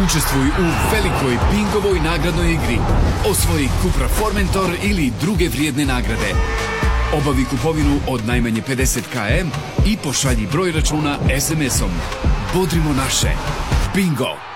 Učestvuj u velikoj bingovoj nagradnoj igri. Osvoji Cupra Formentor ili druge vrijedne nagrade. Obavi kupovinu od najmanje 50 km i pošalji broj računa SMS-om. Bodrimo naše. Bingo!